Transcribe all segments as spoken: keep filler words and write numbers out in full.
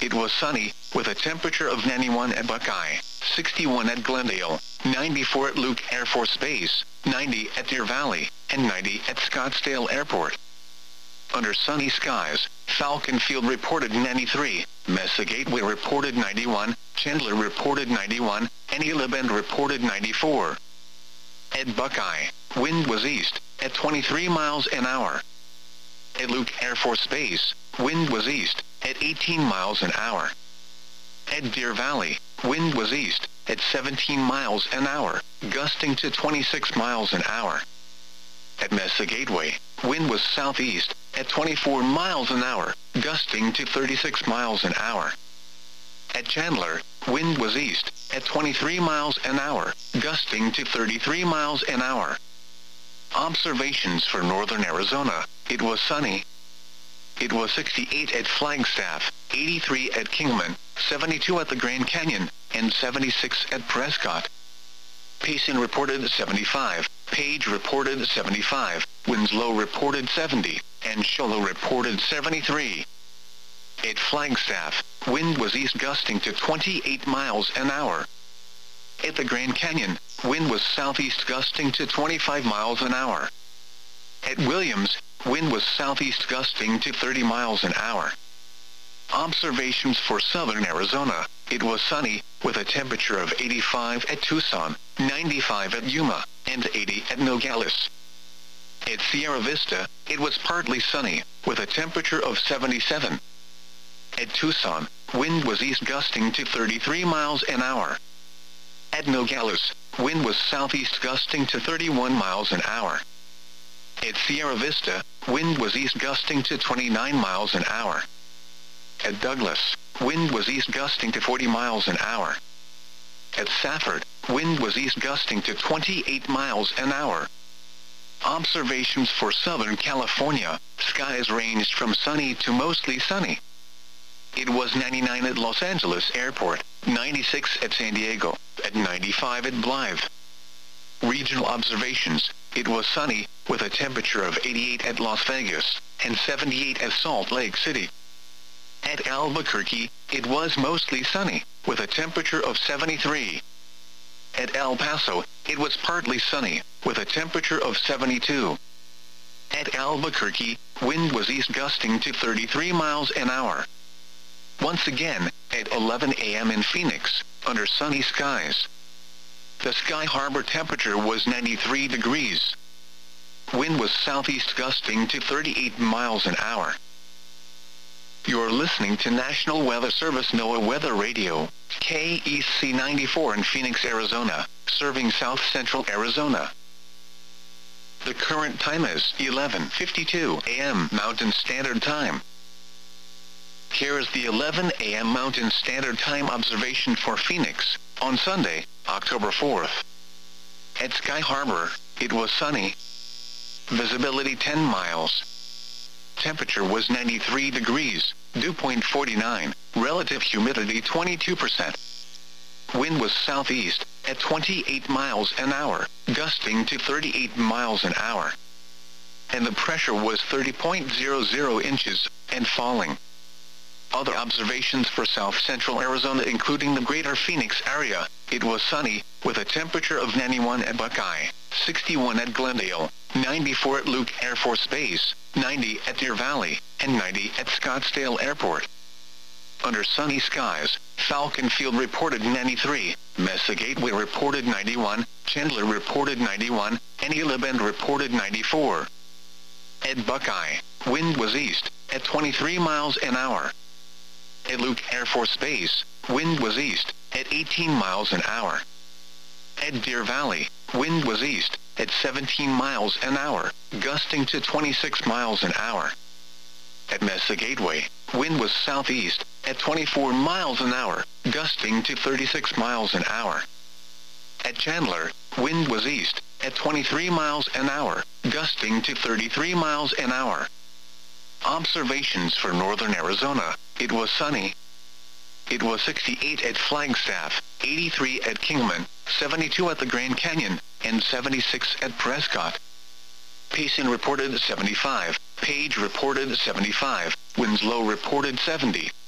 it was sunny, with a temperature of ninety-one at Buckeye, sixty-one at Glendale, ninety-four at Luke Air Force Base, ninety at Deer Valley, and ninety at Scottsdale Airport. Under sunny skies, Falcon Field reported ninety-three, Mesa Gateway reported ninety-one, Chandler reported ninety-one, and Ela Bend reported ninety-four. At Buckeye, wind was east, at twenty-three miles an hour. At Luke Air Force Base, wind was east, at eighteen miles an hour. At Deer Valley, wind was east, at seventeen miles an hour, gusting to twenty-six miles an hour. At Mesa Gateway, wind was southeast, at twenty-four miles an hour, gusting to thirty-six miles an hour. At Chandler, wind was east, at twenty-three miles an hour, gusting to thirty-three miles an hour. Observations for northern Arizona, it was sunny. It was sixty-eight at Flagstaff, eighty-three at Kingman, seventy-two at the Grand Canyon, and seventy-six at Prescott. Payson reported seventy-five, Page reported seventy-five, Winslow reported seventy, and Show Low reported seventy-three. At Flagstaff, wind was east gusting to twenty-eight miles an hour. At the Grand Canyon, wind was southeast gusting to twenty-five miles an hour. At Williams, wind was southeast gusting to thirty miles an hour. Observations for southern Arizona, it was sunny, with a temperature of eighty-five at Tucson, ninety-five at Yuma, and eighty at Nogales. At Sierra Vista, it was partly sunny, with a temperature of seventy-seven. At Tucson, wind was east gusting to thirty-three miles an hour. At Nogales, wind was southeast gusting to thirty-one miles an hour. At Sierra Vista, wind was east gusting to twenty-nine miles an hour. At Douglas, wind was east gusting to forty miles an hour. At Safford, wind was east gusting to twenty-eight miles an hour. Observations for Southern California, skies ranged from sunny to mostly sunny. It was ninety-nine at Los Angeles Airport, ninety-six at San Diego, at ninety-five at Blythe. Regional observations, it was sunny, with a temperature of eighty-eight at Las Vegas, and seventy-eight at Salt Lake City. At Albuquerque, it was mostly sunny, with a temperature of seventy-three. At El Paso, it was partly sunny, with a temperature of seventy-two. At Albuquerque, wind was east gusting to thirty-three miles an hour. Once again, at eleven a m in Phoenix, under sunny skies. The Sky Harbor temperature was ninety-three degrees. Wind was southeast gusting to thirty-eight miles an hour. You're listening to National Weather Service NOAA Weather Radio, K E C ninety-four in Phoenix, Arizona, serving south central Arizona. The current time is eleven fifty-two a m Mountain Standard Time. Here is the eleven a m Mountain Standard Time observation for Phoenix, on Sunday, October fourth. At Sky Harbor, it was sunny. Visibility ten miles. Temperature was ninety-three degrees, dew point forty-nine, relative humidity twenty-two percent. Wind was southeast, at twenty-eight miles an hour, gusting to thirty-eight miles an hour. And the pressure was thirty point zero zero inches, and falling. Other observations for south central Arizona including the greater Phoenix area, it was sunny, with a temperature of ninety-one at Buckeye, sixty-one at Glendale, ninety-four at Luke Air Force Base, ninety at Deer Valley, and ninety at Scottsdale Airport. Under sunny skies, Falcon Field reported ninety-three, Mesa Gateway reported ninety-one, Chandler reported ninety-one, and Ela Bend reported ninety-four. At Buckeye, wind was east, at twenty-three miles an hour. At Luke Air Force Base, wind was east, at eighteen miles an hour. At Deer Valley, wind was east, at seventeen miles an hour, gusting to twenty-six miles an hour. At Mesa Gateway, wind was southeast, at twenty-four miles an hour, gusting to thirty-six miles an hour. At Chandler, wind was east, at twenty-three miles an hour, gusting to thirty-three miles an hour. Observations for northern Arizona, it was sunny. It was sixty-eight at Flagstaff, eighty-three at Kingman, seventy-two at the Grand Canyon, and seventy-six at Prescott. Payson reported seventy-five, Page reported seventy-five, Winslow reported seventy,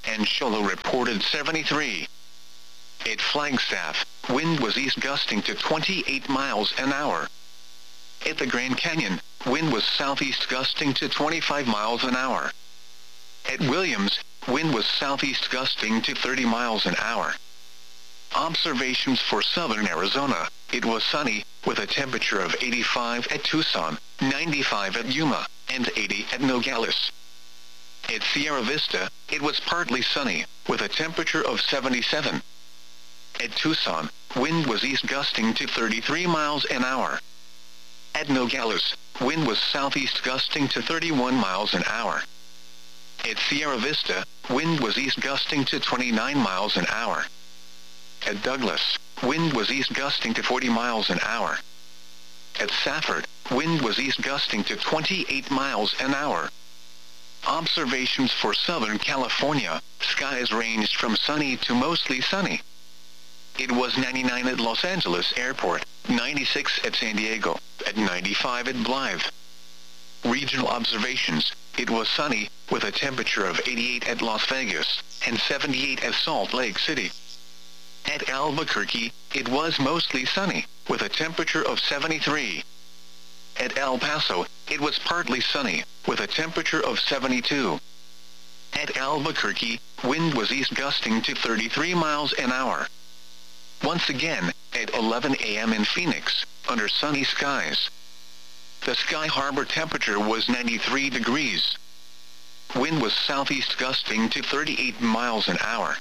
and Show Low reported seventy-three. At Flagstaff, wind was east gusting to twenty-eight miles an hour. At the Grand Canyon, wind was southeast gusting to twenty-five miles an hour. At Williams, wind was southeast gusting to thirty miles an hour. Observations for southern Arizona: it was sunny, with a temperature of eighty-five at Tucson, ninety-five at Yuma, and eighty at Nogales. At Sierra Vista, it was partly sunny, with a temperature of seventy-seven. At Tucson, wind was east gusting to thirty-three miles an hour. At Nogales, wind was southeast gusting to thirty-one miles an hour. At Sierra Vista, wind was east gusting to twenty-nine miles an hour. At Douglas, wind was east gusting to forty miles an hour. At Safford, wind was east gusting to twenty-eight miles an hour. Observations for Southern California: skies ranged from sunny to mostly sunny. It was ninety-nine at Los Angeles Airport, ninety-six at San Diego, at ninety-five at Blythe. Regional observations: it was sunny, with a temperature of eighty-eight at Las Vegas, and seventy-eight at Salt Lake City. At Albuquerque, it was mostly sunny, with a temperature of seventy-three. At El Paso, it was partly sunny, with a temperature of seventy-two. At Albuquerque, wind was east gusting to thirty-three miles an hour. Once again, at eleven a m in Phoenix, under sunny skies. The Sky Harbor temperature was ninety-three degrees. Wind was southeast gusting to thirty-eight miles an hour.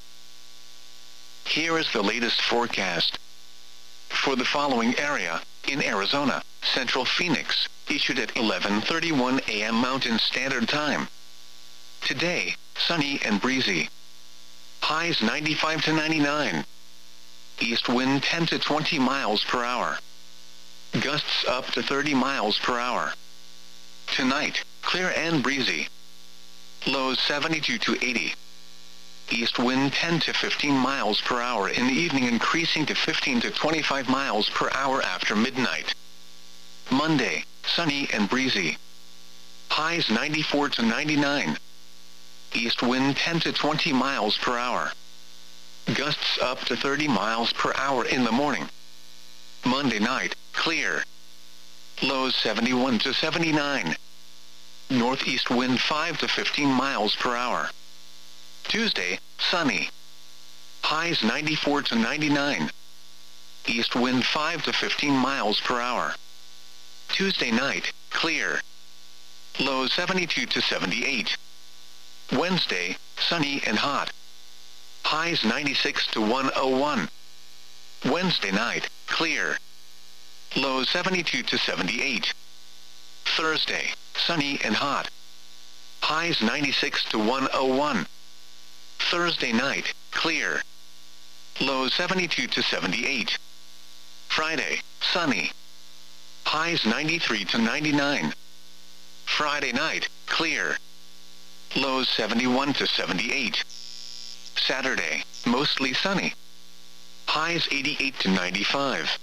Here is the latest forecast. For the following area, in Arizona, Central Phoenix, issued at eleven thirty-one a m Mountain Standard Time. Today, sunny and breezy. Highs ninety-five to ninety-nine. East wind ten to twenty miles per hour. Gusts up to thirty miles per hour. Tonight, clear and breezy. Lows seventy-two to eighty. East wind ten to fifteen miles per hour in the evening, increasing to fifteen to twenty-five miles per hour after midnight. Monday, sunny and breezy. Highs ninety-four to ninety-nine. East wind ten to twenty miles per hour. Gusts up to thirty miles per hour in the morning. Monday night, clear. Lows seventy-one to seventy-nine. Northeast wind five to fifteen miles per hour. Tuesday, sunny. Highs ninety-four to ninety-nine. East wind five to fifteen miles per hour. Tuesday night, clear. Lows seventy-two to seventy-eight. Wednesday, sunny and hot. Highs ninety-six to one oh one. Wednesday night, clear. Lows seventy-two to seventy-eight. Thursday, sunny and hot. Highs ninety-six to one oh one. Thursday night, clear. Lows seventy-two to seventy-eight. Friday, sunny. Highs ninety-three to ninety-nine. Friday night, clear. Lows seventy-one to seventy-eight. Saturday, mostly sunny. Highs eighty-eight to ninety-five.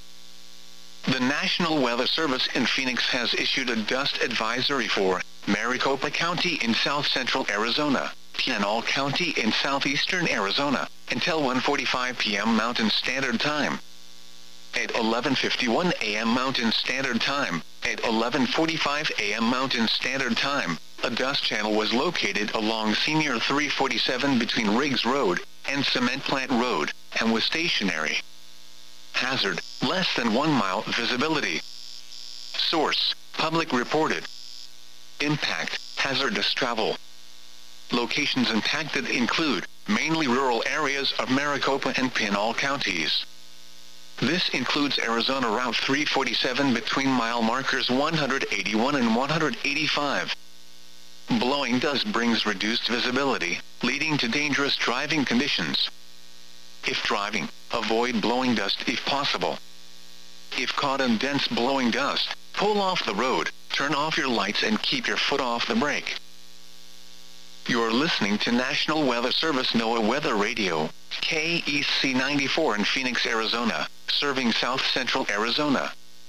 The National Weather Service in Phoenix has issued a dust advisory for Maricopa County in south-central Arizona, Pinal County in southeastern Arizona, until one forty-five p m Mountain Standard Time. At eleven fifty-one a m Mountain Standard Time, at eleven forty-five a m Mountain Standard Time, a dust channel was located along Senior three forty-seven between Riggs Road and Cement Plant Road, and was stationary. Hazard, less than one mile visibility. Source, public reported. Impact, hazardous travel. Locations impacted include, mainly rural areas of Maricopa and Pinal counties. This includes Arizona Route three forty-seven between mile markers one eighty-one and one eighty-five. Blowing dust brings reduced visibility, leading to dangerous driving conditions. If driving, avoid blowing dust if possible. If caught in dense blowing dust, pull off the road, turn off your lights and keep your foot off the brake. You're listening to National Weather Service NOAA Weather Radio, K E C ninety-four in Phoenix, Arizona, serving south-central Arizona.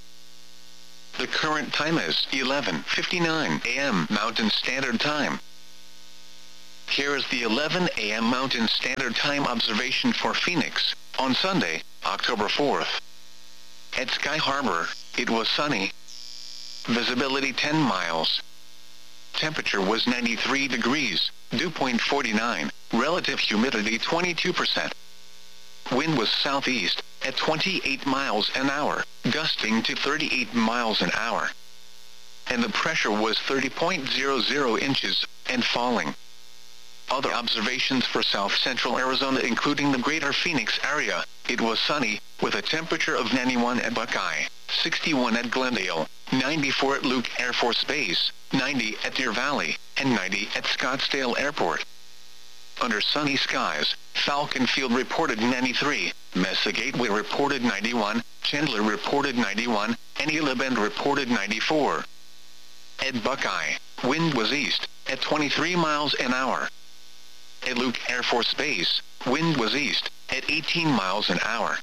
The current time is eleven fifty-nine a m Mountain Standard Time. Here is the eleven a m Mountain Standard Time observation for Phoenix, on Sunday, October fourth. At Sky Harbor, it was sunny. Visibility ten miles. Temperature was ninety-three degrees, dew point forty-nine, relative humidity twenty-two percent. Wind was southeast, at twenty-eight miles an hour, gusting to thirty-eight miles an hour. And the pressure was thirty point zero zero inches, and falling. Other observations for south-central Arizona including the greater Phoenix area, it was sunny, with a temperature of ninety-one at Buckeye, sixty-one at Glendale, ninety-four at Luke Air Force Base, ninety at Deer Valley, and ninety at Scottsdale Airport. Under sunny skies, Falcon Field reported ninety-three, Mesa Gateway reported ninety-one, Chandler reported ninety-one, and Gila Bend reported ninety-four. At Buckeye, wind was east, at twenty-three miles an hour. At Luke Air Force Base, wind was east, at eighteen miles an hour.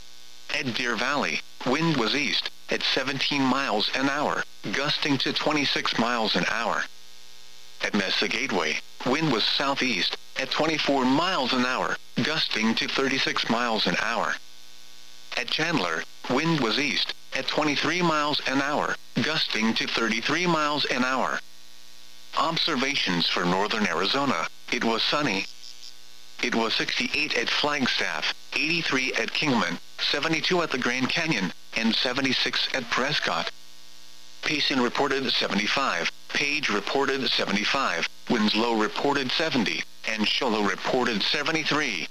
At Deer Valley, wind was east, at seventeen miles an hour, gusting to twenty-six miles an hour. At Mesa Gateway, wind was southeast, at twenty-four miles an hour, gusting to thirty-six miles an hour. At Chandler, wind was east, at twenty-three miles an hour, gusting to thirty-three miles an hour. Observations for northern Arizona, it was sunny. It was sixty-eight at Flagstaff, eighty-three at Kingman, seventy-two at the Grand Canyon, and seventy-six at Prescott. Payson reported seventy-five, Page reported seventy-five, Winslow reported seventy, and Show Low reported seventy-three.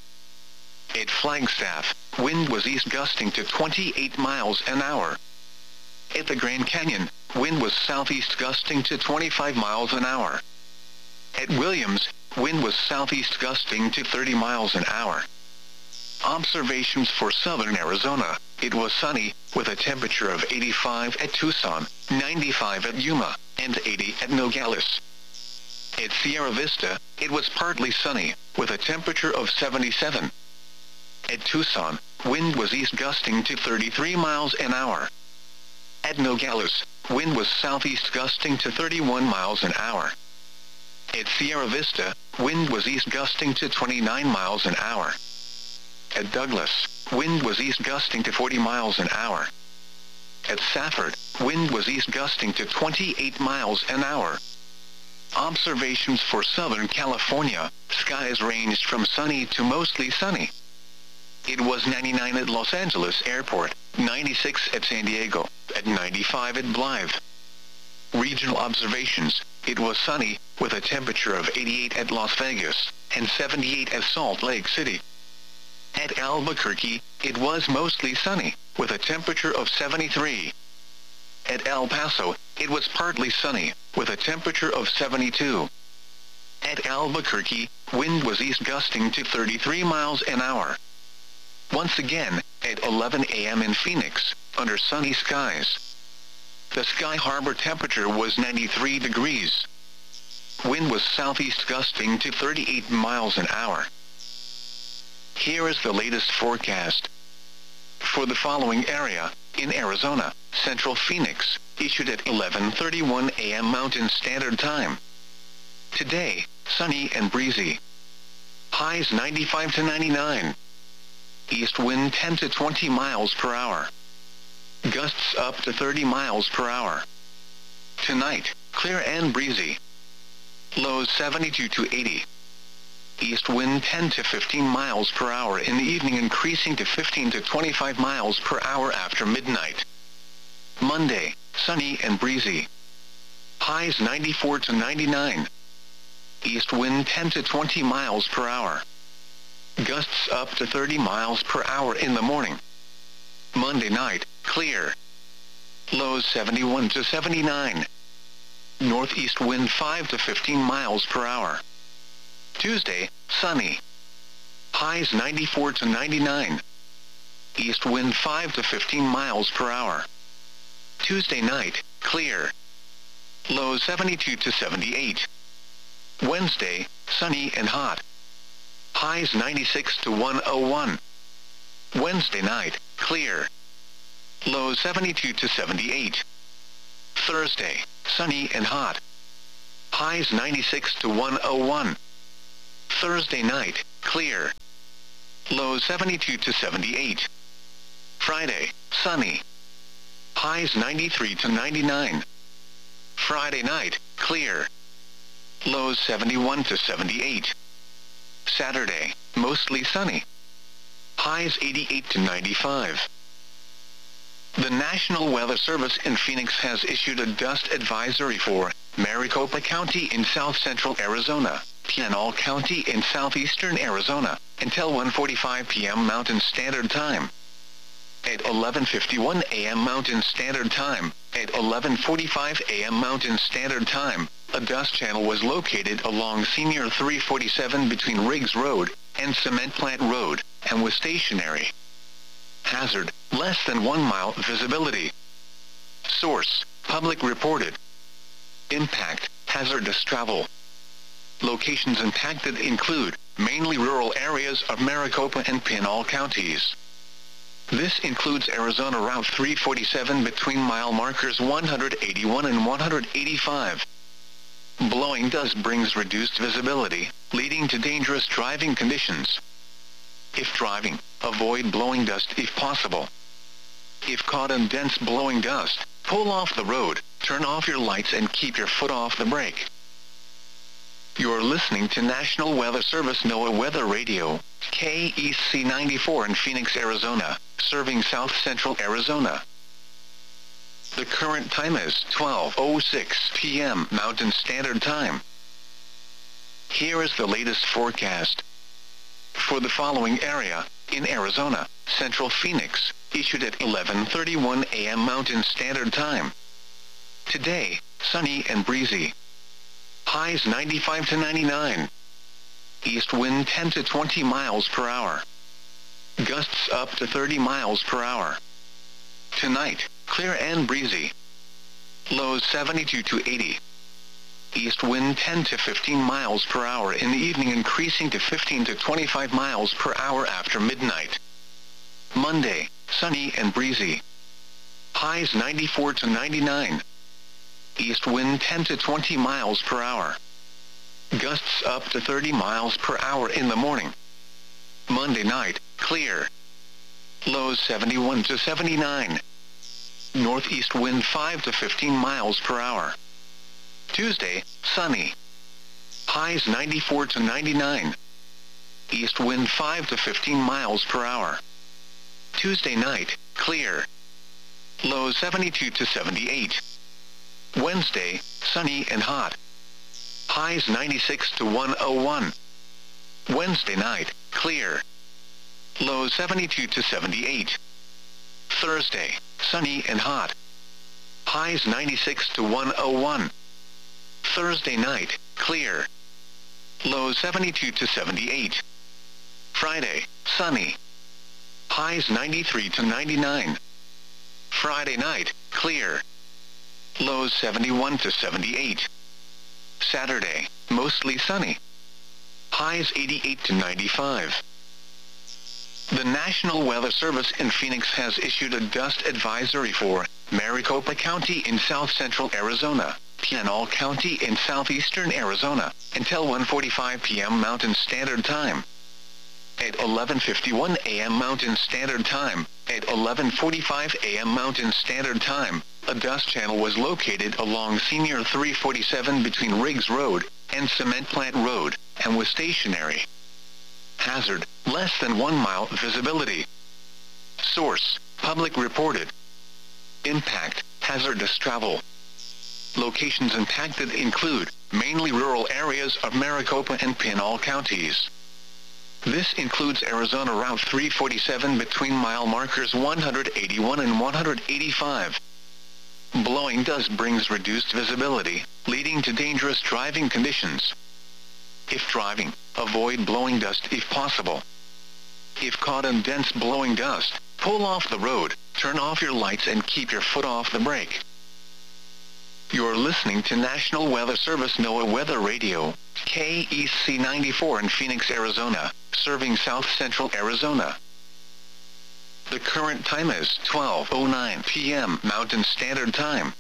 At Flagstaff, wind was east gusting to twenty-eight miles an hour. At the Grand Canyon, wind was southeast gusting to twenty-five miles an hour. At Williams, wind was southeast gusting to thirty miles an hour. Observations for southern Arizona, it was sunny, with a temperature of eighty-five at Tucson, ninety-five at Yuma, and eighty at Nogales. At Sierra Vista, it was partly sunny, with a temperature of seventy-seven. At Tucson, wind was east gusting to thirty-three miles an hour. At Nogales, wind was southeast gusting to thirty-one miles an hour. At Sierra Vista, wind was east gusting to twenty-nine miles an hour. At Douglas, wind was east gusting to forty miles an hour. At Safford, wind was east gusting to twenty-eight miles an hour. Observations for Southern California, skies ranged from sunny to mostly sunny. It was ninety-nine at Los Angeles Airport, ninety-six at San Diego, at ninety-five at Blythe. Regional observations, it was sunny, with a temperature of eighty-eight at Las Vegas, and seventy-eight at Salt Lake City. At Albuquerque, it was mostly sunny, with a temperature of seventy-three. At El Paso, it was partly sunny, with a temperature of seventy-two. At Albuquerque, wind was east gusting to thirty-three miles an hour. Once again, at eleven a m in Phoenix, under sunny skies. The Sky Harbor temperature was ninety-three degrees. Wind was southeast gusting to thirty-eight miles an hour. Here is the latest forecast. For the following area, in Arizona, Central Phoenix, issued at eleven thirty-one a m Mountain Standard Time. Today, sunny and breezy. Highs ninety-five to ninety-nine. East wind ten to twenty miles per hour. Gusts up to thirty miles per hour. Tonight, clear and breezy. Lows seventy-two to eighty. East wind ten to fifteen miles per hour in the evening, increasing to fifteen to twenty-five miles per hour after midnight. Monday, sunny and breezy. Highs ninety-four to ninety-nine. East wind ten to twenty miles per hour. Gusts up to thirty miles per hour in the morning. Monday night, clear. Lows seventy-one to seventy-nine. Northeast wind five to fifteen miles per hour. Tuesday, sunny. Highs ninety-four to ninety-nine. East wind five to fifteen miles per hour. Tuesday night, clear. Lows seventy-two to seventy-eight. Wednesday, sunny and hot. Highs ninety-six to one oh one. Wednesday night, clear. Lows seventy-two to seventy-eight. Thursday, sunny and hot. Highs ninety-six to one oh one. Thursday night, clear. Lows seventy-two to seventy-eight. Friday, sunny. Highs ninety-three to ninety-nine. Friday night, clear. Lows seventy-one to seventy-eight. Saturday, mostly sunny. Highs eighty-eight to ninety-five. The National Weather Service in Phoenix has issued a dust advisory for Maricopa County in south-central Arizona, Pinal County in southeastern Arizona, until one forty-five p m Mountain Standard Time. At eleven fifty-one a m Mountain Standard Time, at eleven forty-five a m Mountain Standard Time, a dust channel was located along Senior three forty-seven between Riggs Road and Cement Plant Road, and was stationary. Hazard, less than one mile visibility. Source, public reported. Impact, hazardous travel. Locations impacted include, mainly rural areas of Maricopa and Pinal counties. This includes Arizona Route three forty-seven between mile markers one eighty-one and one eighty-five. Blowing dust brings reduced visibility, leading to dangerous driving conditions. If driving, avoid blowing dust if possible. If caught in dense blowing dust, pull off the road, turn off your lights and keep your foot off the brake. You're listening to National Weather Service NOAA Weather Radio, K E C ninety-four in Phoenix, Arizona, serving south-central Arizona. The current time is twelve oh six p m Mountain Standard Time. Here is the latest forecast. For the following area, in Arizona, Central Phoenix, issued at eleven thirty-one a m Mountain Standard Time. Today, sunny and breezy. Highs ninety-five to ninety-nine. East wind ten to twenty miles per hour. Gusts up to thirty miles per hour. Tonight, clear and breezy. Lows seventy-two to eighty. East wind ten to fifteen miles per hour in the evening, increasing to fifteen to twenty-five miles per hour after midnight. Monday, sunny and breezy. Highs ninety-four to ninety-nine. East wind ten to twenty miles per hour. Gusts up to thirty miles per hour in the morning. Monday night, clear. Lows seventy-one to seventy-nine. Northeast wind five to fifteen miles per hour. Tuesday, sunny. Highs ninety-four to ninety-nine. East wind five to fifteen miles per hour. Tuesday night, clear. Lows seventy-two to seventy-eight. Wednesday, sunny and hot. Highs ninety-six to one oh one. Wednesday night, clear. Lows seventy-two to seventy-eight. Thursday, sunny and hot. Highs ninety-six to one oh one. Thursday night, clear. Lows seventy-two to seventy-eight. Friday, sunny. Highs ninety-three to ninety-nine. Friday night, clear. Lows seventy-one to seventy-eight. Saturday, mostly sunny. Highs eighty-eight to ninety-five. The National Weather Service in Phoenix has issued a dust advisory for Maricopa County in south-central Arizona, Pinal County in southeastern Arizona, until one forty-five p m Mountain Standard Time. At eleven fifty-one a m Mountain Standard Time, at eleven forty-five a m Mountain Standard Time, a dust channel was located along Senior three forty-seven between Riggs Road and Cement Plant Road, and was stationary. Hazard, less than one mile visibility. Source, public reported. Impact, hazardous travel. Locations impacted include, mainly rural areas of Maricopa and Pinal counties. This includes Arizona Route three forty-seven between mile markers one eighty-one and one eighty-five. Blowing dust brings reduced visibility, leading to dangerous driving conditions. If driving, avoid blowing dust if possible. If caught in dense blowing dust, pull off the road, turn off your lights and keep your foot off the brake. You're listening to National Weather Service NOAA Weather Radio, K E C ninety-four in Phoenix, Arizona, serving south-central Arizona. The current time is twelve oh nine p m Mountain Standard Time.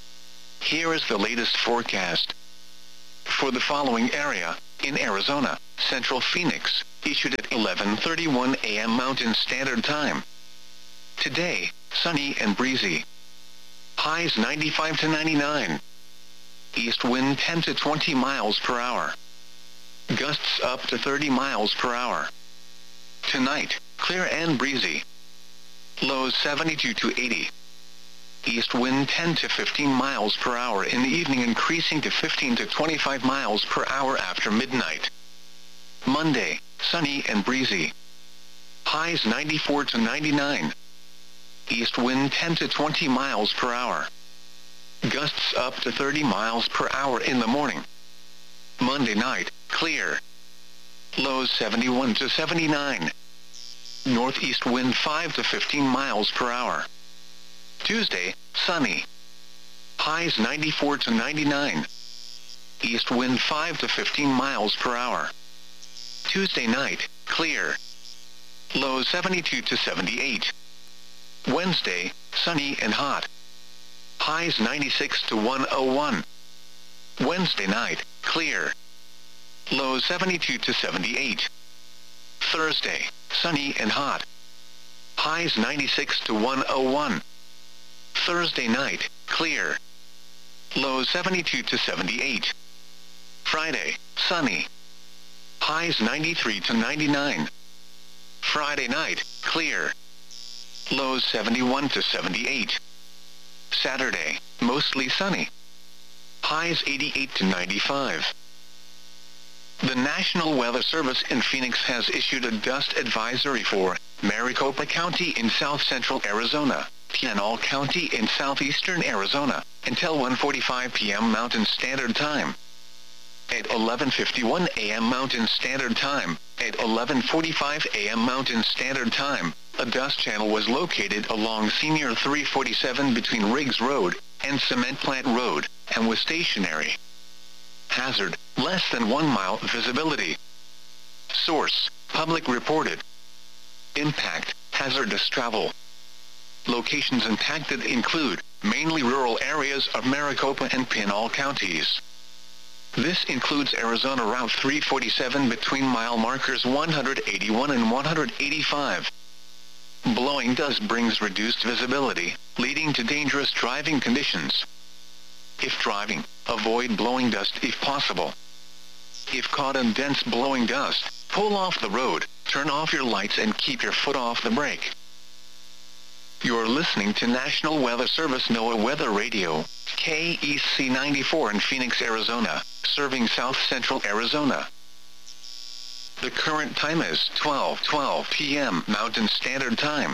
Here is the latest forecast. For the following area, in Arizona, Central Phoenix, issued at eleven thirty-one a m Mountain Standard Time. Today, sunny and breezy. Highs ninety-five to ninety-nine. East wind ten to twenty miles per hour. Gusts up to thirty miles per hour. Tonight, clear and breezy. Lows seventy-two to eighty. East wind ten to fifteen miles per hour in the evening, increasing to fifteen to twenty-five miles per hour after midnight. Monday, sunny and breezy. Highs ninety-four to ninety-nine. East wind ten to twenty miles per hour. Gusts up to thirty miles per hour in the morning. Monday night, clear. Lows seventy-one to seventy-nine. Northeast wind five to fifteen miles per hour. Tuesday, sunny. Highs ninety-four to ninety-nine. East wind five to fifteen miles per hour. Tuesday night, clear. Lows seventy-two to seventy-eight. Wednesday, sunny and hot. Highs ninety-six to one oh one. Wednesday night, clear. Lows seventy-two to seventy-eight. Thursday, sunny and hot. Highs ninety-six to one oh one. Thursday night, clear. Lows seventy-two to seventy-eight. Friday, sunny. Highs ninety-three to ninety-nine. Friday night, clear. Lows seventy-one to seventy-eight. Saturday, mostly sunny. Highs eighty-eight to ninety-five. The National Weather Service in Phoenix has issued a dust advisory for Maricopa County in south-central Arizona, Pinal County in southeastern Arizona, until one forty-five p m Mountain Standard Time. At eleven fifty-one a m Mountain Standard Time, at eleven forty-five a m Mountain Standard Time, a dust channel was located along Senior three forty-seven between Riggs Road and Cement Plant Road, and was stationary. Hazard, less than one mile visibility. Source, public reported. Impact, hazardous travel. Locations impacted include, mainly rural areas of Maricopa and Pinal counties. This includes Arizona Route three forty-seven between mile markers one eighty-one and one eighty-five. Blowing dust brings reduced visibility, leading to dangerous driving conditions. If driving, avoid blowing dust if possible. If caught in dense blowing dust, pull off the road, turn off your lights and keep your foot off the brake. You're listening to National Weather Service NOAA Weather Radio, K E C ninety-four in Phoenix, Arizona, serving south-central Arizona. The current time is twelve twelve p m Mountain Standard Time.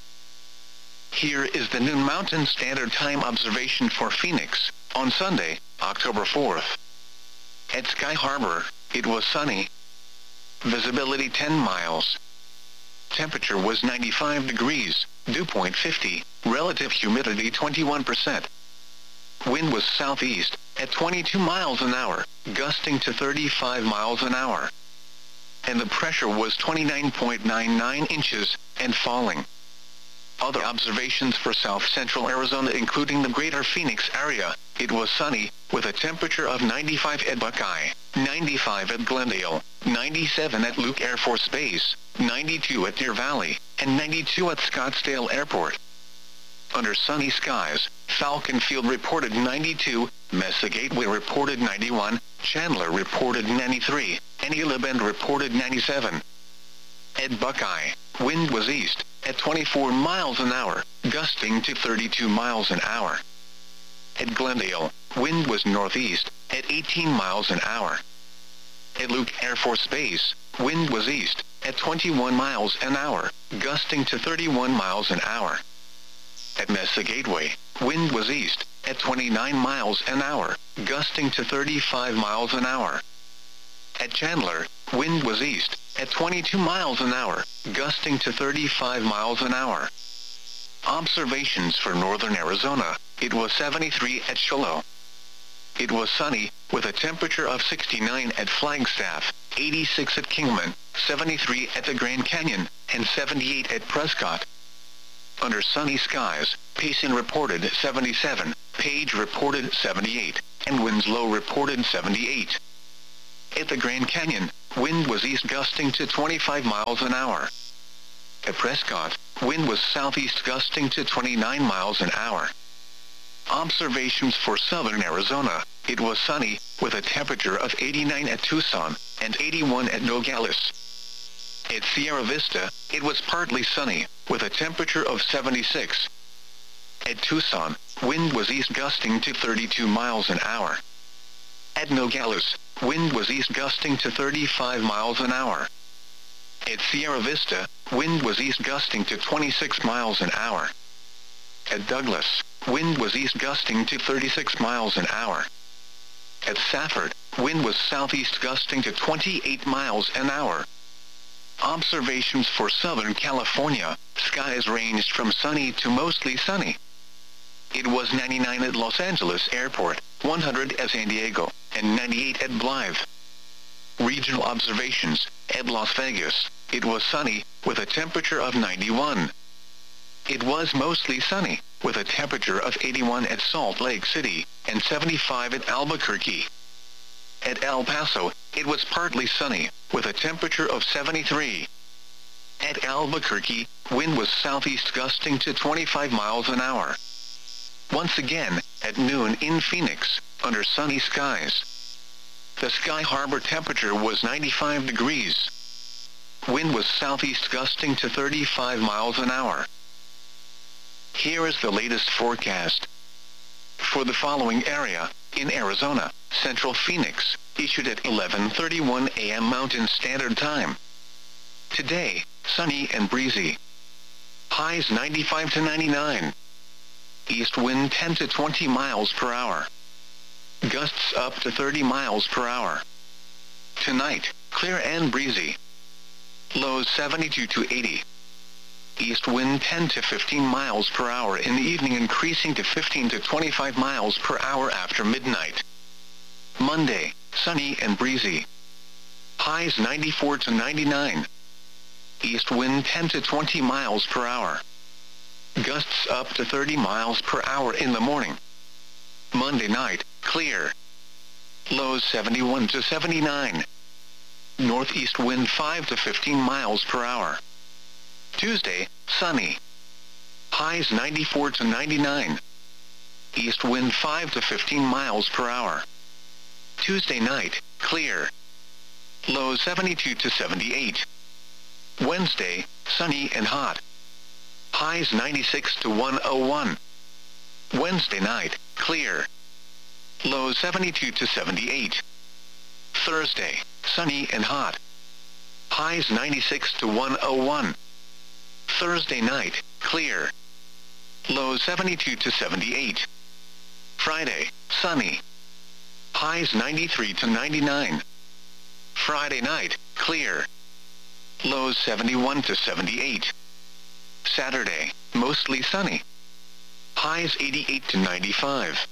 Here is the noon Mountain Standard Time observation for Phoenix, on Sunday, October fourth. At Sky Harbor, it was sunny. Visibility ten miles. Temperature was ninety-five degrees, dew point fifty, relative humidity twenty-one percent. Wind was southeast, at twenty-two miles an hour, gusting to thirty-five miles an hour. And the pressure was twenty-nine point nine nine inches, and falling. Other observations for south-central Arizona including the greater Phoenix area, it was sunny, with a temperature of ninety-five at Buckeye, ninety-five at Glendale, ninety-seven at Luke Air Force Base, ninety-two at Deer Valley, and ninety-two at Scottsdale Airport. Under sunny skies, Falcon Field reported ninety-two, Mesa Gateway reported ninety-one, Chandler reported ninety-three, and Gila Bend reported ninety-seven. At Buckeye, wind was east, at twenty-four miles an hour, gusting to thirty-two miles an hour. At Glendale, wind was northeast, at eighteen miles an hour. At Luke Air Force Base, wind was east, at twenty-one miles an hour, gusting to thirty-one miles an hour. At Mesa Gateway, wind was east, at twenty-nine miles an hour, gusting to thirty-five miles an hour. At Chandler, wind was east, at twenty-two miles an hour, gusting to thirty-five miles an hour. Observations for northern Arizona, it was seventy-three at Shiloh. It was sunny, with a temperature of sixty-nine at Flagstaff, eighty-six at Kingman, seventy-three at the Grand Canyon, and seventy-eight at Prescott. Under sunny skies, Payson reported seventy-seven, Page reported seventy-eight, and Winslow reported seventy-eight. At the Grand Canyon, wind was east gusting to twenty-five miles an hour. At Prescott, wind was southeast gusting to twenty-nine miles an hour. Observations for southern Arizona. It was sunny, with a temperature of eighty-nine at Tucson, and eighty-one at Nogales. At Sierra Vista, it was partly sunny, with a temperature of seventy-six. At Tucson, wind was east gusting to thirty-two miles an hour. At Nogales, wind was east gusting to thirty-five miles an hour. At Sierra Vista, wind was east gusting to twenty-six miles an hour. At Douglas, wind was east gusting to thirty-six miles an hour. At Safford, wind was southeast gusting to twenty-eight miles an hour. Observations for Southern California. Skies ranged from sunny to mostly sunny. It was ninety-nine at Los Angeles Airport, one hundred at San Diego, and ninety-eight at Blythe. Regional observations. At Las Vegas, it was sunny, with a temperature of ninety-one. It was mostly sunny, with a temperature of eighty-one at Salt Lake City, and seventy-five at Albuquerque. At El Paso, it was partly sunny, with a temperature of seventy-three. At Albuquerque, wind was southeast gusting to twenty-five miles an hour. Once again, at noon in Phoenix, under sunny skies. The Sky Harbor temperature was ninety-five degrees. Wind was southeast gusting to thirty-five miles an hour. Here is the latest forecast. For the following area, in Arizona, Central Phoenix, issued at eleven thirty-one a m Mountain Standard Time. Today, sunny and breezy. Highs ninety-five to ninety-nine. East wind ten to twenty miles per hour. Gusts up to thirty miles per hour. Tonight, clear and breezy. Lows seventy-two to eighty. East wind ten to fifteen miles per hour in the evening, increasing to fifteen to twenty-five miles per hour after midnight. Monday, sunny and breezy. Highs ninety-four to ninety-nine. East wind ten to twenty miles per hour. Gusts up to thirty miles per hour in the morning. Monday night, clear. Lows seventy-one to seventy-nine. Northeast wind five to fifteen miles per hour. Tuesday, sunny. Highs ninety-four to ninety-nine. East wind five to fifteen miles per hour. Tuesday night, clear. Lows seventy-two to seventy-eight. Wednesday, sunny and hot. Highs ninety-six to one oh one. Wednesday night, clear. Lows seventy-two to seventy-eight. Thursday, sunny and hot. Highs ninety-six to one oh one. Thursday night, clear. Lows seventy-two to seventy-eight. Friday, sunny. Highs ninety-three to ninety-nine. Friday night, clear. Lows seventy-one to seventy-eight. Saturday, mostly sunny. Highs eighty-eight to ninety-five.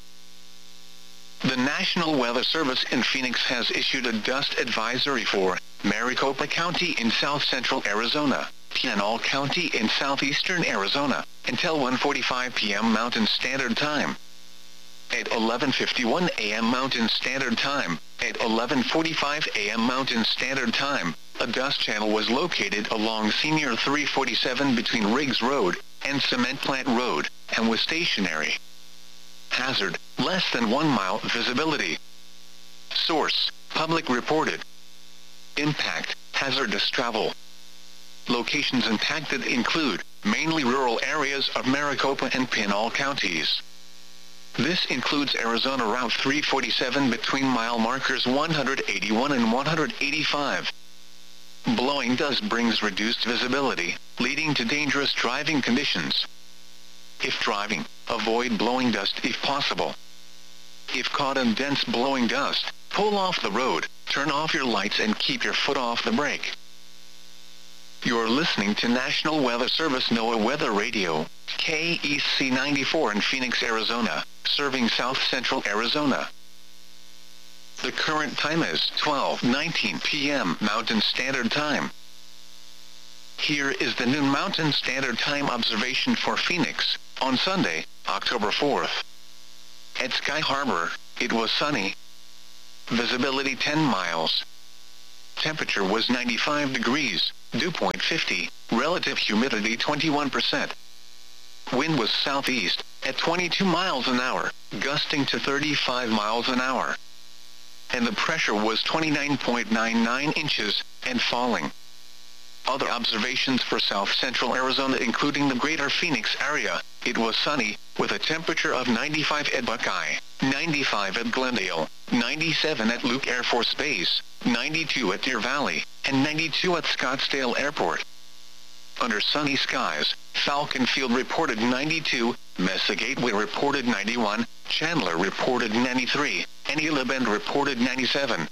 The National Weather Service in Phoenix has issued a dust advisory for Maricopa County in south-central Arizona, Pinal County in southeastern Arizona, until one forty-five p m Mountain Standard Time. At eleven fifty-one a m Mountain Standard Time, at eleven forty-five a m Mountain Standard Time, a dust channel was located along Senior three forty-seven between Riggs Road and Cement Plant Road, and was stationary. Hazard, less than one mile visibility. Source, public reported. Impact, hazardous travel. Locations impacted include, mainly rural areas of Maricopa and Pinal counties. This includes Arizona Route three forty-seven between mile markers one eighty-one and one eighty-five. Blowing dust brings reduced visibility, leading to dangerous driving conditions. If driving, avoid blowing dust if possible. If caught in dense blowing dust, pull off the road, turn off your lights and keep your foot off the brake. You're listening to National Weather Service NOAA Weather Radio, K E C ninety-four in Phoenix, Arizona, serving south-central Arizona. The current time is twelve nineteen p m Mountain Standard Time. Here is the noon Mountain Standard Time observation for Phoenix, on Sunday, October fourth. At Sky Harbor, it was sunny. Visibility ten miles. Temperature was ninety-five degrees, dew point fifty, relative humidity twenty-one percent. Wind was southeast, at twenty-two miles an hour, gusting to thirty-five miles an hour. And the pressure was twenty-nine point nine nine inches, and falling. Other observations for south-central Arizona including the greater Phoenix area, it was sunny, with a temperature of ninety-five at Buckeye, ninety-five at Glendale, ninety-seven at Luke Air Force Base, ninety-two at Deer Valley, and ninety-two at Scottsdale Airport. Under sunny skies, Falcon Field reported ninety-two, Mesa Gateway reported ninety-one, Chandler reported ninety-three, and Gila Bend reported ninety-seven.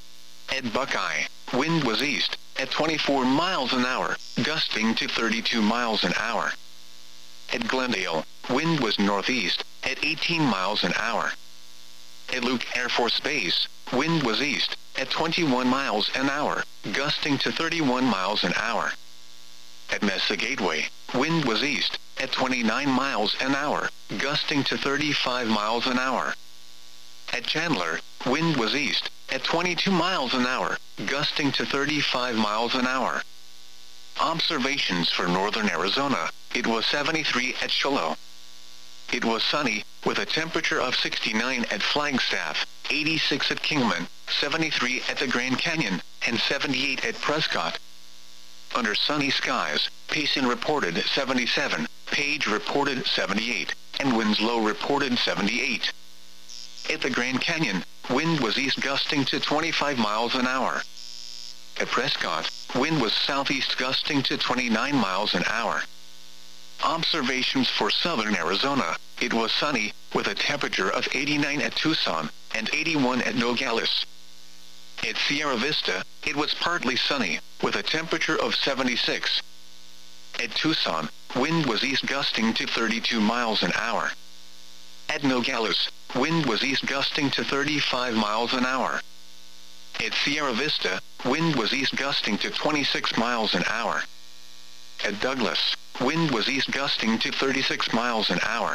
At Buckeye, wind was east, at twenty-four miles an hour, gusting to thirty-two miles an hour. At Glendale, wind was northeast, at eighteen miles an hour. At Luke Air Force Base, wind was east, at twenty-one miles an hour, gusting to thirty-one miles an hour. At Mesa Gateway, wind was east, at twenty-nine miles an hour, gusting to thirty-five miles an hour. At Chandler, wind was east, at twenty-two miles an hour, gusting to thirty-five miles an hour. Observations for northern Arizona, it was seventy-three at Shiloh. It was sunny, with a temperature of sixty-nine at Flagstaff, eighty-six at Kingman, seventy-three at the Grand Canyon, and seventy-eight at Prescott. Under sunny skies, Payson reported seventy-seven, Page reported seventy-eight, and Winslow reported seventy-eight. At the Grand Canyon, wind was east gusting to twenty-five miles an hour. At Prescott, wind was southeast gusting to twenty-nine miles an hour. Observations for southern Arizona, it was sunny, with a temperature of eighty-nine at Tucson, and eighty-one at Nogales. At Sierra Vista, it was partly sunny, with a temperature of seventy-six. At Tucson, wind was east gusting to thirty-two miles an hour. At Nogales, wind was east gusting to thirty-five miles an hour. At Sierra Vista, wind was east gusting to twenty-six miles an hour. At Douglas, wind was east gusting to thirty-six miles an hour.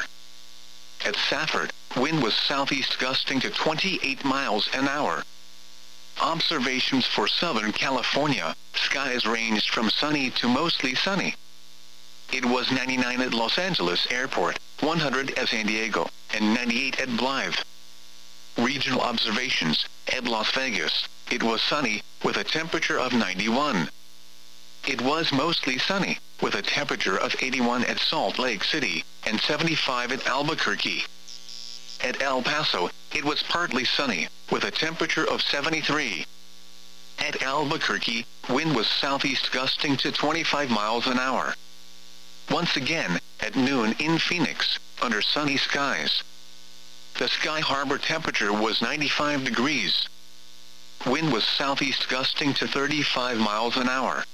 At Safford, wind was southeast gusting to twenty-eight miles an hour. Observations for Southern California, skies ranged from sunny to mostly sunny. It was ninety-nine at Los Angeles Airport, one hundred at San Diego, and ninety-eight at Blythe. Regional observations, at Las Vegas, it was sunny, with a temperature of ninety-one. It was mostly sunny, with a temperature of eighty-one at Salt Lake City, and seventy-five at Albuquerque. At El Paso, it was partly sunny, with a temperature of seventy-three. At Albuquerque, wind was southeast gusting to twenty-five miles an hour. Once again, at noon in Phoenix, under sunny skies. The Sky Harbor temperature was ninety-five degrees. Wind was southeast gusting to thirty-five miles an hour.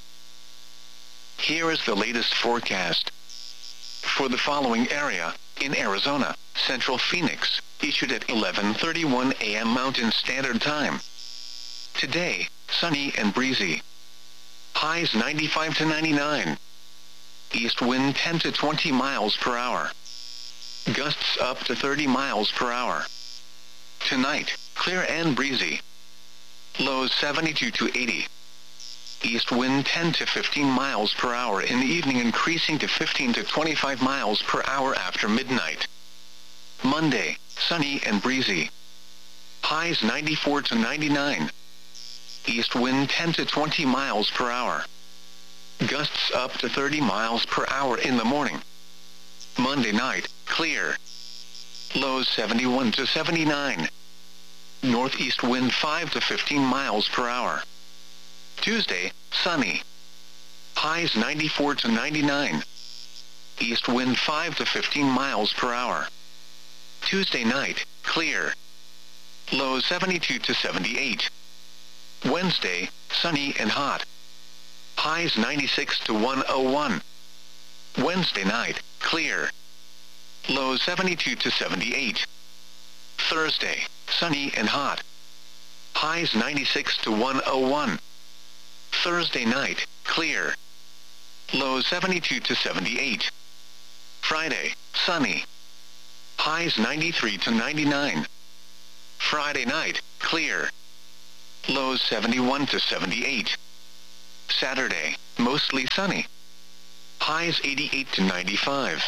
Here is the latest forecast. For the following area, in Arizona, Central Phoenix, issued at eleven thirty-one a m Mountain Standard Time. Today, sunny and breezy. Highs ninety-five to ninety-nine. East wind ten to twenty miles per hour. Gusts up to thirty miles per hour. Tonight, clear and breezy. Lows seventy-two to eighty. East wind ten to fifteen miles per hour in the evening, increasing to fifteen to twenty-five miles per hour after midnight. Monday, sunny and breezy. Highs ninety-four to ninety-nine. East wind ten to twenty miles per hour. Gusts up to thirty miles per hour in the morning. Monday night, clear. Lows seventy-one to seventy-nine. Northeast wind five to fifteen miles per hour. Tuesday, sunny. Highs ninety-four to ninety-nine. East wind five to fifteen miles per hour. Tuesday night, clear. Lows seventy-two to seventy-eight. Wednesday, sunny and hot. Highs ninety-six to one oh one. Wednesday night, clear. Lows seventy-two to seventy-eight. Thursday, sunny and hot. Highs ninety-six to one oh one. Thursday night, clear. Lows seventy-two to seventy-eight. Friday, sunny. Highs ninety-three to ninety-nine. Friday night, clear. Lows seventy-one to seventy-eight. Saturday, mostly sunny. Highs eighty-eight to ninety-five.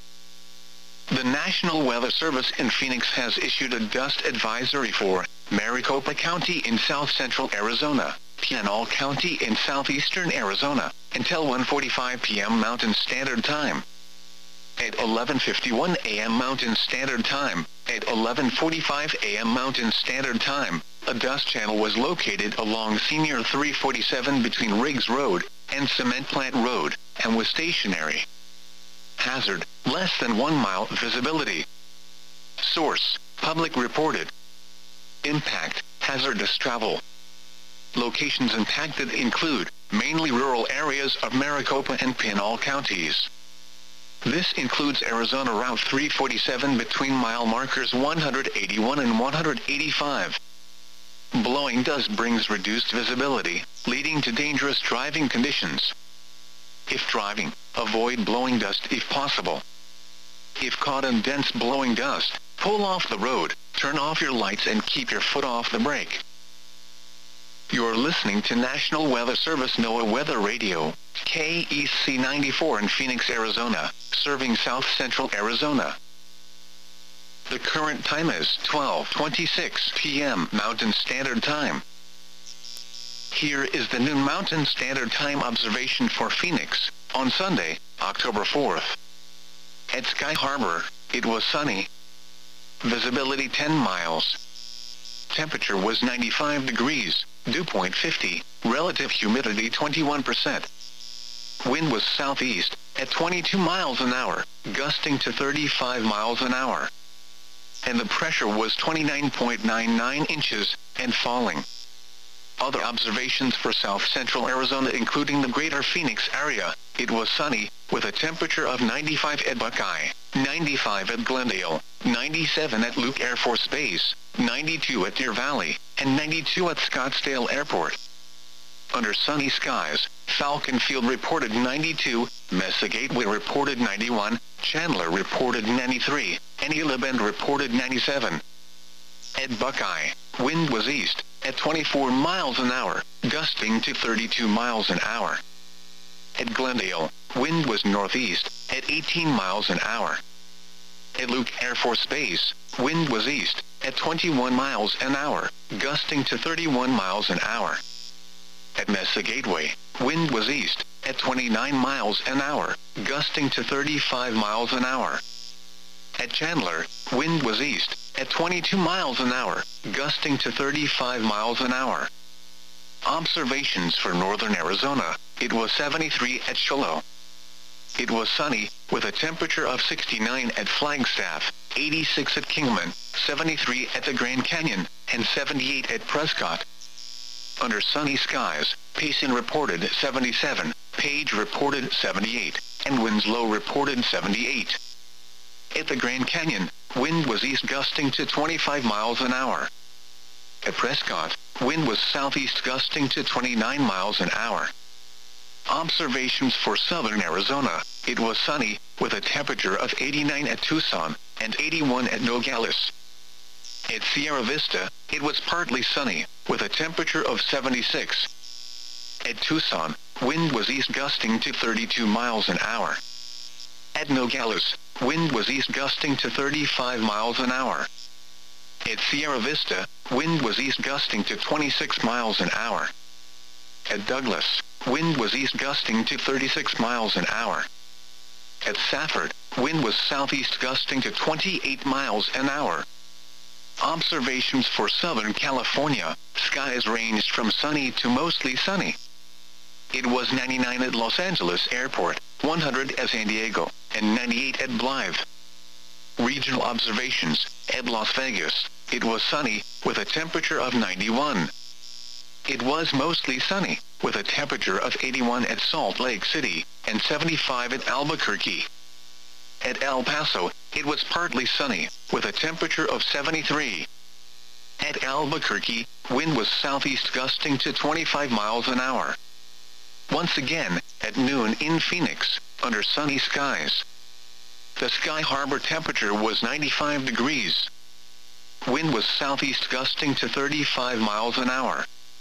The National Weather Service in Phoenix has issued a dust advisory for Maricopa County in south-central Arizona, Pinal County in southeastern Arizona, until one forty-five p m Mountain Standard Time. At eleven fifty-one a m Mountain Standard Time, at eleven forty-five a m Mountain Standard Time, a dust channel was located along Senior three forty-seven between Riggs Road and Cement Plant Road, and was stationary. Hazard, less than one mile visibility. Source, public reported. Impact, hazardous travel. Locations impacted include, mainly rural areas of Maricopa and Pinal counties. This includes Arizona Route three forty-seven between mile markers one eighty-one and one eighty-five. Blowing dust brings reduced visibility, leading to dangerous driving conditions. If driving, avoid blowing dust if possible. If caught in dense blowing dust, pull off the road, turn off your lights and keep your foot off the brake. You're listening to National Weather Service NOAA Weather Radio, K E C ninety-four in Phoenix, Arizona, serving south-central Arizona. The current time is twelve twenty-six p m Mountain Standard Time. Here is the noon Mountain Standard Time observation for Phoenix, on Sunday, October fourth. At Sky Harbor, it was sunny. Visibility ten miles. Temperature was ninety-five degrees, dew point fifty, relative humidity twenty-one percent. Wind was southeast, at twenty-two miles an hour, gusting to thirty-five miles an hour. And the pressure was twenty-nine point nine nine inches, and falling. Other observations for south-central Arizona including the greater Phoenix area, it was sunny, with a temperature of ninety-five at Buckeye, ninety-five at Glendale, ninety-seven at Luke Air Force Base, ninety-two at Deer Valley, and ninety-two at Scottsdale Airport. Under sunny skies, Falcon Field reported ninety-two, Mesa Gateway reported ninety-one, Chandler reported ninety-three, and Gila Bend reported ninety-seven. At Buckeye, wind was east, at twenty-four miles an hour, gusting to thirty-two miles an hour. At Glendale, wind was northeast, at eighteen miles an hour. At Luke Air Force Base, wind was east, at twenty-one miles an hour, gusting to thirty-one miles an hour. At Mesa Gateway, wind was east, at twenty-nine miles an hour, gusting to thirty-five miles an hour. At Chandler, wind was east, at twenty-two miles an hour, gusting to thirty-five miles an hour. Observations for northern Arizona, it was seventy-three at Shiloh. It was sunny, with a temperature of sixty-nine at Flagstaff, eighty-six at Kingman, seventy-three at the Grand Canyon, and seventy-eight at Prescott. Under sunny skies, Payson reported seventy-seven, Page reported seventy-eight, and Winslow reported seventy-eight. At the Grand Canyon, wind was east gusting to twenty-five miles an hour. At Prescott, wind was southeast gusting to twenty-nine miles an hour. Observations for southern Arizona, it was sunny, with a temperature of eighty-nine at Tucson, and eighty-one at Nogales. At Sierra Vista, it was partly sunny, with a temperature of seventy-six. At Tucson, wind was east gusting to thirty-two miles an hour. At Nogales, wind was east gusting to thirty-five miles an hour. At Sierra Vista, wind was east gusting to twenty-six miles an hour. At Douglas, wind was east gusting to thirty-six miles an hour. At Safford, wind was southeast gusting to twenty-eight miles an hour. Observations for Southern California, skies ranged from sunny to mostly sunny. It was ninety-nine at Los Angeles Airport, one hundred at San Diego, and ninety-eight at Blythe. Regional observations, at Las Vegas, it was sunny, with a temperature of ninety-one. It was mostly sunny, with a temperature of eighty-one at Salt Lake City, and seventy-five at Albuquerque. At El Paso, it was partly sunny, with a temperature of seventy-three. At Albuquerque, wind was southeast gusting to twenty-five miles an hour. Once again, at noon in Phoenix, under sunny skies. The Sky Harbor temperature was ninety-five degrees. Wind was southeast gusting to thirty-five miles an hour.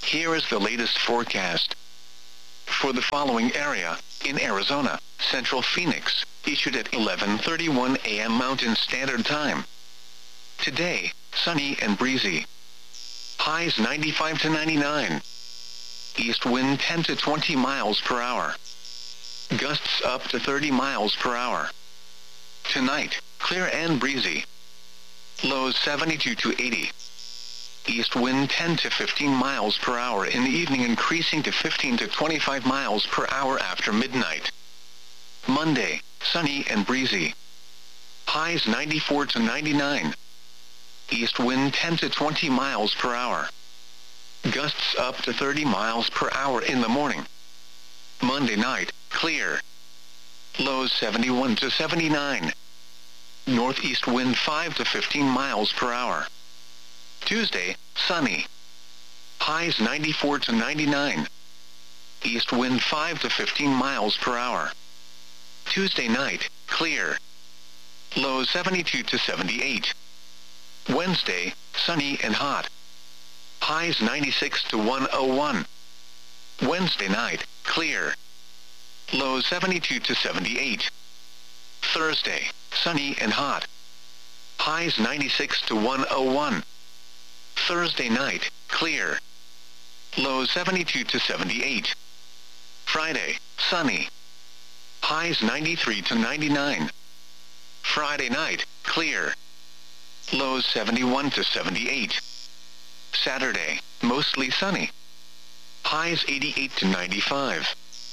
Here is the latest forecast. For the following area, in Arizona, Central Phoenix, issued at eleven thirty-one a m Mountain Standard Time. Today, sunny and breezy. Highs ninety-five to ninety-nine. East wind ten to twenty miles per hour. Gusts up to thirty miles per hour. Tonight, clear and breezy. Lows seventy-two to eighty. East wind ten to fifteen miles per hour in the evening, increasing to fifteen to twenty-five miles per hour after midnight. Monday, sunny and breezy. Highs ninety-four to ninety-nine. East wind ten to twenty miles per hour. Gusts up to thirty miles per hour in the morning. Monday night, clear. Lows seventy-one to seventy-nine. Northeast wind five to fifteen miles per hour. Tuesday, sunny. Highs ninety-four to ninety-nine. East wind five to fifteen miles per hour. Tuesday night, clear. Lows seventy-two to seventy-eight. Wednesday, sunny and hot. Highs ninety-six to one oh one. Wednesday night, clear. Lows seventy-two to seventy-eight. Thursday, sunny and hot. Highs ninety-six to one oh one. Thursday night, clear. Lows seventy-two to seventy-eight. Friday, sunny. Highs ninety-three to ninety-nine. Friday night, clear. Lows seventy-one to seventy-eight. Saturday, mostly sunny. Highs eighty-eight to ninety-five.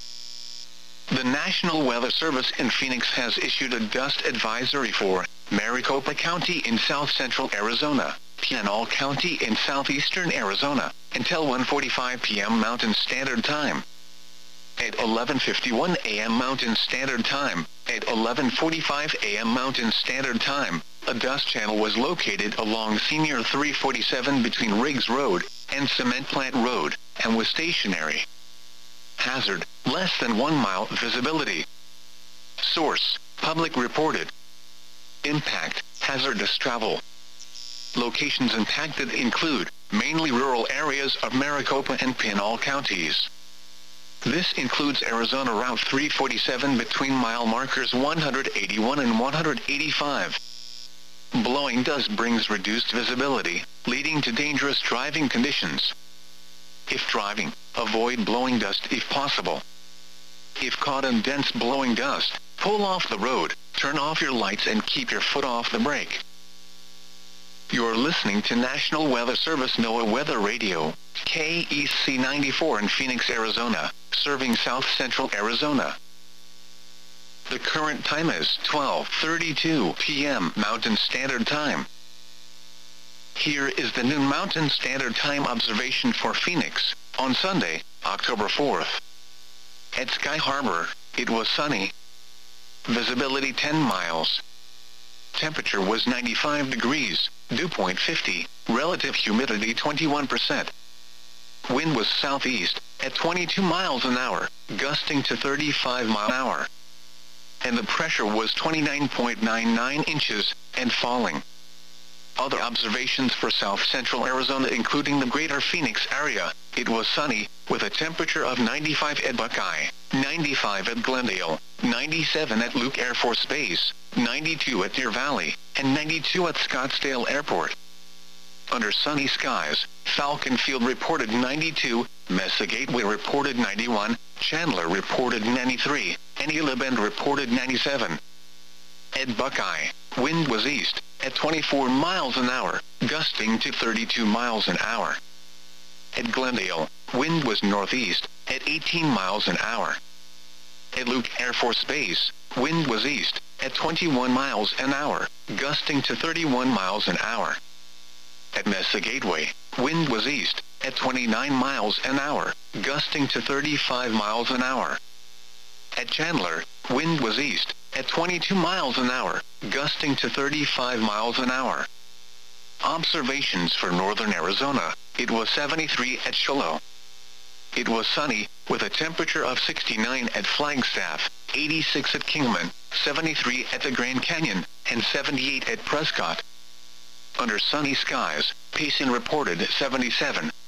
The National Weather Service in Phoenix has issued a dust advisory for Maricopa County in south-central Arizona, Pinal County in southeastern Arizona, until one forty-five p m Mountain Standard Time. At eleven fifty-one a m Mountain Standard Time, at eleven forty-five a m Mountain Standard Time, a dust channel was located along Senior three forty-seven between Riggs Road and Cement Plant Road, and was stationary. Hazard, less than one mile visibility. Source, public reported. Impact, hazardous travel. Locations impacted include, mainly rural areas of Maricopa and Pinal counties. This includes Arizona Route three forty-seven between mile markers one eighty-one and one eighty-five. Blowing dust brings reduced visibility, leading to dangerous driving conditions. If driving, avoid blowing dust if possible. If caught in dense blowing dust, pull off the road, turn off your lights and keep your foot off the brake. You're listening to National Weather Service NOAA Weather Radio, K E C ninety-four in Phoenix, Arizona, serving south-central Arizona. The current time is twelve thirty-two p m Mountain Standard Time. Here is the noon Mountain Standard Time observation for Phoenix, on Sunday, October fourth. At Sky Harbor, it was sunny. Visibility ten miles. Temperature was ninety-five degrees, dew point fifty, relative humidity twenty-one percent. Wind was southeast, at twenty-two miles an hour, gusting to thirty-five miles an hour. And the pressure was twenty-nine point nine nine inches, and falling. Other observations for south-central Arizona including the greater Phoenix area, it was sunny, with a temperature of ninety-five at Buckeye, ninety-five at Glendale, ninety-seven at Luke Air Force Base, ninety-two at Deer Valley, and ninety-two at Scottsdale Airport. Under sunny skies, Falcon Field reported ninety-two, Mesa Gateway reported ninety-one, Chandler reported ninety-three, and Gila Bend reported ninety-seven. At Buckeye, wind was east, at twenty-four miles an hour, gusting to thirty-two miles an hour. At Glendale, wind was northeast, at eighteen miles an hour. At Luke Air Force Base, wind was east, at twenty-one miles an hour, gusting to thirty-one miles an hour. At Mesa Gateway, wind was east, at twenty-nine miles an hour, gusting to thirty-five miles an hour. At Chandler, wind was east, at twenty-two miles an hour, gusting to thirty-five miles an hour. Observations for northern Arizona, it was seventy-three at Shiloh. It was sunny, with a temperature of sixty-nine at Flagstaff, eighty-six at Kingman, seventy-three at the Grand Canyon, and seventy-eight at Prescott. Under sunny skies, Payson reported seventy-seven,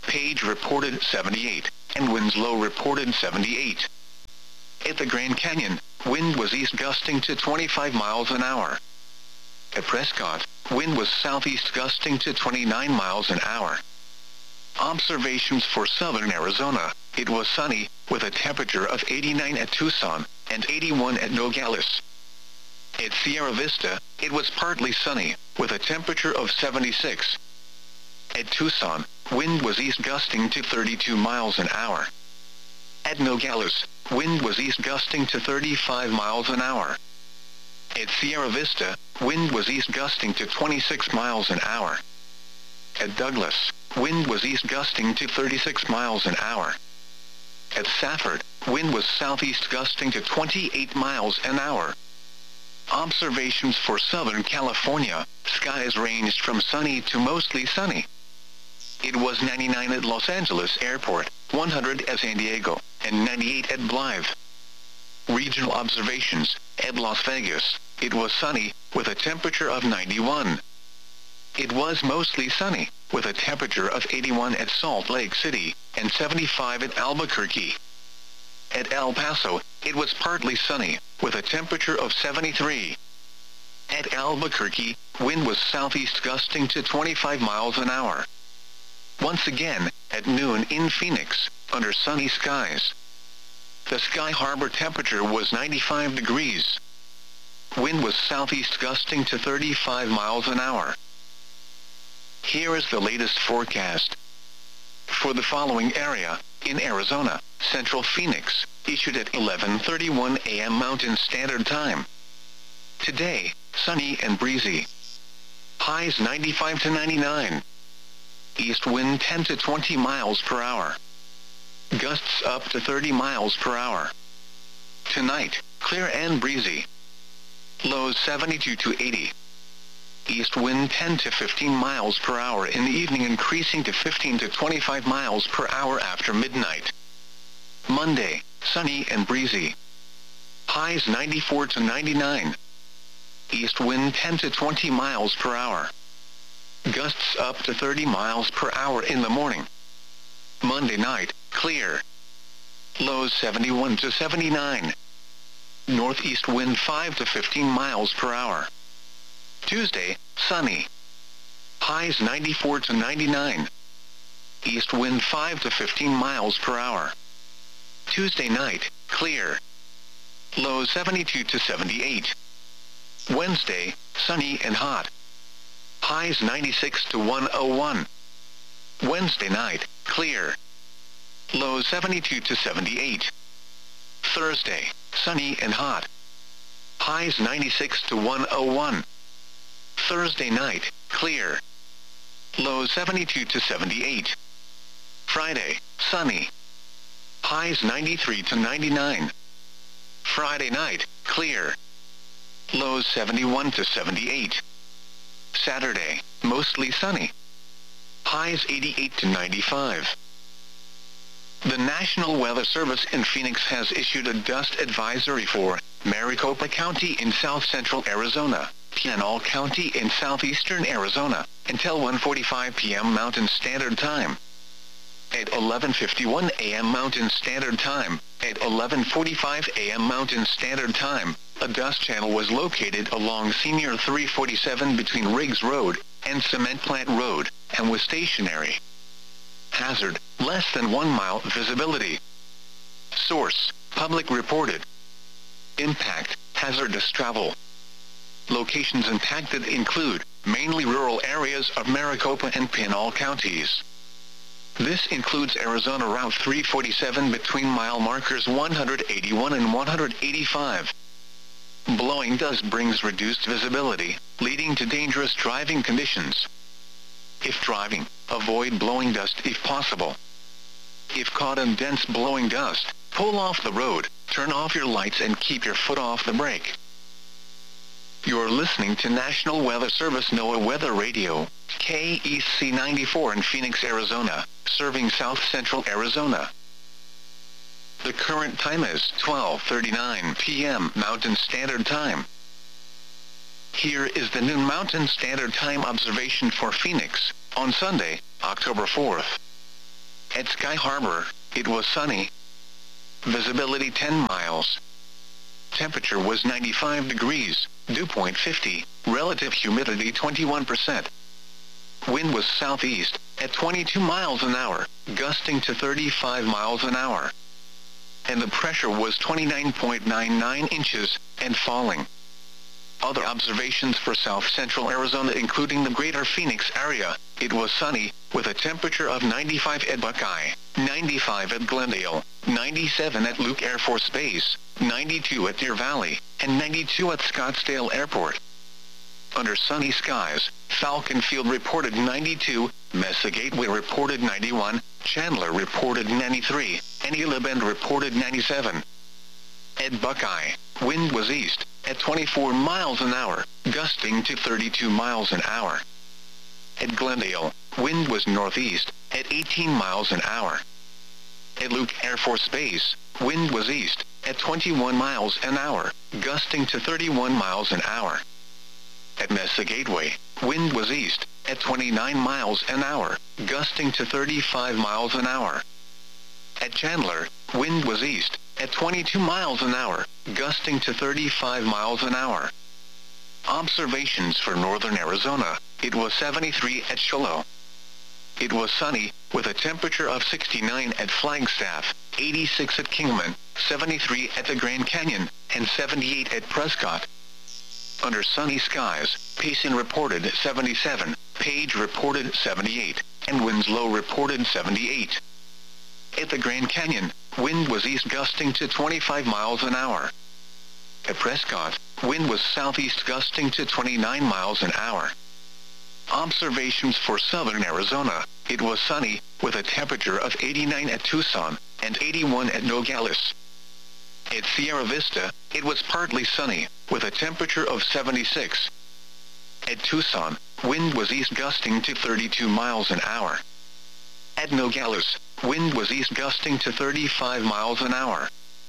Page reported seventy-eight, and Winslow reported seventy-eight. At the Grand Canyon, wind was east gusting to twenty-five miles an hour. At Prescott, wind was southeast gusting to twenty-nine miles an hour. Observations for southern Arizona: it was sunny, with a temperature of eighty-nine at Tucson, and eighty-one at Nogales. At Sierra Vista, it was partly sunny, with a temperature of seventy-six. At Tucson, wind was east gusting to thirty-two miles an hour. At Nogales, wind was east gusting to thirty-five miles an hour. At Sierra Vista, wind was east gusting to twenty-six miles an hour. At Douglas, wind was east gusting to thirty-six miles an hour. At Safford, wind was southeast gusting to twenty-eight miles an hour. Observations for Southern California: skies ranged from sunny to mostly sunny. It was ninety-nine at Los Angeles Airport, one hundred at San Diego, and ninety-eight at Blythe. Regional observations: at Las Vegas, it was sunny, with a temperature of ninety-one. It was mostly sunny, with a temperature of eighty-one at Salt Lake City, and seventy-five at Albuquerque. At El Paso, it was partly sunny, with a temperature of seventy-three. At Albuquerque, wind was southeast gusting to twenty-five miles an hour. Once again, at noon in Phoenix, under sunny skies. The Sky Harbor temperature was ninety-five degrees. Wind was southeast gusting to thirty-five miles an hour. Here is the latest forecast. For the following area, in Arizona, Central Phoenix, issued at eleven thirty-one a m Mountain Standard Time. Today, sunny and breezy. Highs ninety-five to ninety-nine. East wind ten to twenty miles per hour. Gusts up to thirty miles per hour. Tonight, clear and breezy. Lows seventy-two to eighty. East wind ten to fifteen miles per hour in the evening, increasing to fifteen to twenty-five miles per hour after midnight. Monday, sunny and breezy. Highs ninety-four to ninety-nine. East wind ten to twenty miles per hour. Gusts up to thirty miles per hour in the morning. Monday night, clear. Lows seventy-one to seventy-nine. Northeast wind five to fifteen miles per hour. Tuesday, sunny. Highs ninety-four to ninety-nine. East wind five to fifteen miles per hour. Tuesday night, clear. Lows seventy-two to seventy-eight. Wednesday, sunny and hot. Highs ninety-six to one oh one. Wednesday night, clear. Lows seventy-two to seventy-eight. Thursday, sunny and hot. Highs ninety-six to one oh one. Thursday night, clear. Lows seventy-two to seventy-eight. Friday, sunny. Highs ninety-three to ninety-nine. Friday night, clear. Lows seventy-one to seventy-eight. Saturday, mostly sunny. Highs eighty-eight to ninety-five. The National Weather Service in Phoenix has issued a dust advisory for Maricopa County in south-central Arizona, Pinal County in southeastern Arizona, until one forty-five p m Mountain Standard Time. At eleven fifty-one a m Mountain Standard Time, at eleven forty-five a m Mountain Standard Time, a dust channel was located along Senior three forty-seven between Riggs Road and Cement Plant Road, and was stationary. Hazard, less than one mile visibility. Source, public reported. Impact, hazardous travel. Locations impacted include, mainly rural areas of Maricopa and Pinal counties. This includes Arizona Route three forty-seven between mile markers one eighty-one and one eighty-five. Blowing dust brings reduced visibility, leading to dangerous driving conditions. If driving, avoid blowing dust if possible. If caught in dense blowing dust, pull off the road, turn off your lights and keep your foot off the brake. You're listening to National Weather Service NOAA Weather Radio, K E C ninety-four in Phoenix, Arizona, serving south-central Arizona. The current time is twelve thirty-nine p m Mountain Standard Time. Here is the noon Mountain Standard Time observation for Phoenix, on Sunday, October fourth. At Sky Harbor, it was sunny. Visibility ten miles. Temperature was ninety-five degrees, dew point fifty, relative humidity twenty-one percent. Wind was southeast, at twenty-two miles an hour, gusting to thirty-five miles an hour. And the pressure was twenty-nine point nine nine inches, and falling. Other observations for south-central Arizona including the greater Phoenix area, it was sunny, with a temperature of ninety-five at Buckeye, ninety-five at Glendale, ninety-seven at Luke Air Force Base, ninety-two at Deer Valley, and ninety-two at Scottsdale Airport. Under sunny skies, Falcon Field reported ninety-two, Mesa Gateway reported ninety-one, Chandler reported ninety-three, and Gila Bend reported ninety-seven. At Buckeye, wind was east, at twenty-four miles an hour, gusting to thirty-two miles an hour. At Glendale, wind was northeast, at eighteen miles an hour. At Luke Air Force Base, wind was east, at twenty-one miles an hour, gusting to thirty-one miles an hour. At Mesa Gateway, wind was east, at twenty-nine miles an hour, gusting to thirty-five miles an hour. At Chandler, wind was east, at twenty-two miles an hour, gusting to thirty-five miles an hour. Observations for northern Arizona, it was seventy-three at Shiloh. It was sunny, with a temperature of sixty-nine at Flagstaff, eighty-six at Kingman, seventy-three at the Grand Canyon, and seventy-eight at Prescott. Under sunny skies, Payson reported seventy-seven, Page reported seventy-eight, and Winslow reported seventy-eight. At the Grand Canyon, wind was east gusting to twenty-five miles an hour. At Prescott, wind was southeast gusting to twenty-nine miles an hour. Observations for southern Arizona, it was sunny, with a temperature of eighty-nine at Tucson, and eighty-one at Nogales. At Sierra Vista, it was partly sunny, with a temperature of seventy-six. At Tucson, wind was east gusting to thirty-two miles an hour. At Nogales, wind was east gusting to thirty-five miles an hour.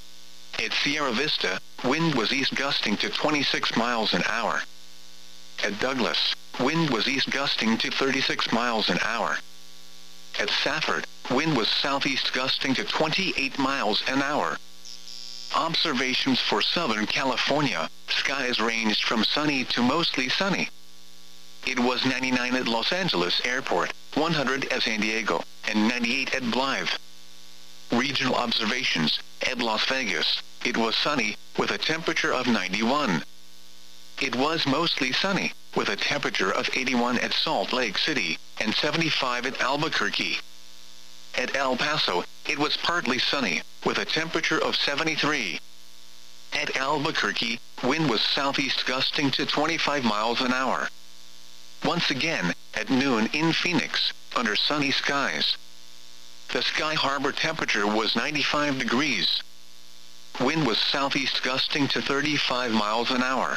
At Sierra Vista, wind was east gusting to twenty-six miles an hour. At Douglas, wind was east gusting to thirty-six miles an hour. At Safford, wind was southeast gusting to twenty-eight miles an hour. Observations for Southern California, skies ranged from sunny to mostly sunny. It was ninety-nine at Los Angeles Airport, one hundred at San Diego, and ninety-eight at Blythe. Regional observations, at Las Vegas, it was sunny, with a temperature of ninety-one. It was mostly sunny, with a temperature of eighty-one at Salt Lake City, and seventy-five at Albuquerque. At El Paso, it was partly sunny, with a temperature of seventy-three. At Albuquerque, wind was southeast gusting to twenty-five miles an hour. Once again, at noon in Phoenix, under sunny skies. The Sky Harbor temperature was ninety-five degrees. Wind was southeast gusting to thirty-five miles an hour.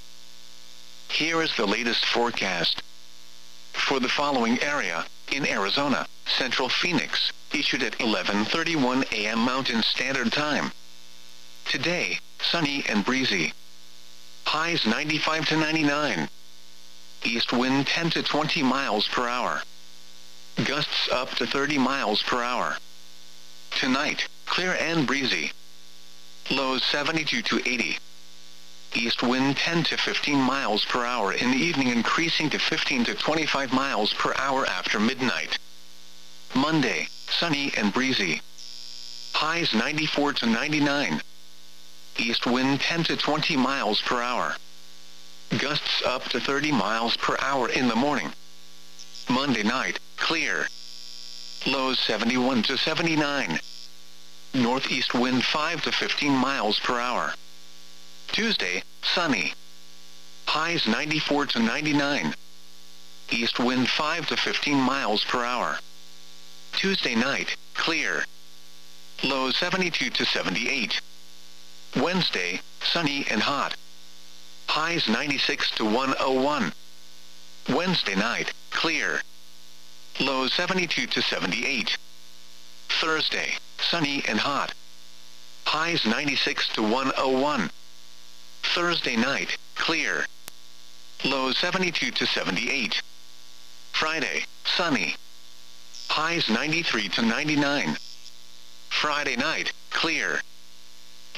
Here is the latest forecast. For the following area, in Arizona, Central Phoenix, issued at eleven thirty-one a m Mountain Standard Time. Today, sunny and breezy. Highs ninety-five to ninety-nine. East wind ten to twenty miles per hour. Gusts up to thirty miles per hour. Tonight, clear and breezy. Lows seventy-two to eighty. East wind ten to fifteen miles per hour in the evening, increasing to fifteen to twenty-five miles per hour after midnight. Monday, sunny and breezy. Highs ninety-four to ninety-nine. East wind ten to twenty miles per hour. Gusts up to thirty miles per hour in the morning. Monday night, clear. Lows seventy-one to seventy-nine. Northeast wind five to fifteen miles per hour. Tuesday, sunny. Highs ninety-four to ninety-nine. East wind five to fifteen miles per hour. Tuesday night, clear. Lows seventy-two to seventy-eight. Wednesday, sunny and hot. Highs ninety-six to one oh one. Wednesday night, clear. Lows seventy-two to seventy-eight. Thursday, sunny and hot. Highs ninety-six to one oh one. Thursday night, clear. Lows seventy-two to seventy-eight. Friday, sunny. Highs ninety-three to ninety-nine. Friday night, clear.